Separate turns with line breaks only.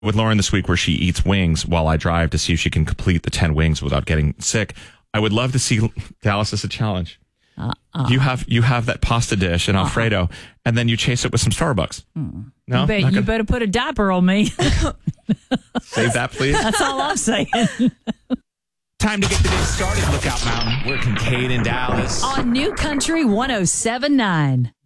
with Lauren this week where she eats wings while I drive to see if she can complete the 10 wings without getting sick. I would love to see Dallas as a challenge. You have that pasta dish and Alfredo, and then you chase it with some Starbucks. No,
you better put a diaper on me.
Save that, please.
That's all I'm saying.
Time to get the day started, Lookout Mountain. We're Kincaid in Dallas.
On New Country 107.9.